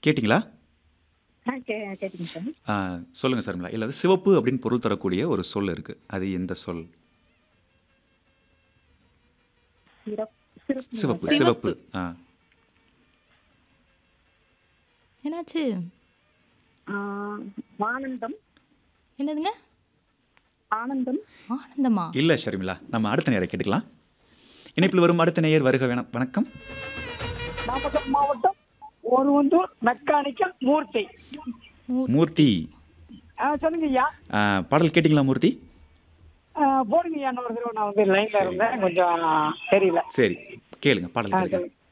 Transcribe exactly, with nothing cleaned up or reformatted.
கேட்டிங்களா? ஆ K கேட்குங்க sir. ஆ, சொல்லுங்க சர்மிளா. இல்ல அது சிவப்பு அப்படின்னு பொருள் தரக்கூடிய ஒரு சொல் இருக்கு. அது எந்த சொல்? சிறப் சிறப்புங்களா சிவப்பு சார்? சிவப்பு. சிவப்பு. ஆ. என்னாச்சு? ஆ, ஆனந்தம். என்னதுங்க? ஆனந்தம். ஆனந்தமா? இல்ல ஷர்மிளா. நம்ம அடுத்த நேரம் கேட்டுக்கலாம். இணைப்பில் வரும் அடுத்த நேயர் வருக வேண- வணக்கம். நாமக்கல் மாவட்டம் ஒருவந்தூர் மெக்கானிக்கல் மூர்த்தி. மூ- மூர்த்தி. ஆ, சொல்லுங்க ஐயா. ஆ, பாடல் கேட்டிங்களா மூர்த்தி? ஆ, போடுங்க ஐயா. இன்னொரு தடவை நான் வந்து லைன்ல சரி. இருந்தேன், கொஞ்சம் தெரியல. சரி கேளுங்க பாடல் ஆ, கேளுங்க. சொல்லுங்க.